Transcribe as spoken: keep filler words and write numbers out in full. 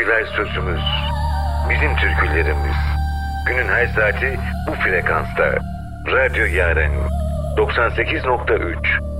türküler sözümüz. Bizim türkülerimiz. Günün her saati bu frekansta. Radyo Yaren doksan sekiz nokta üç.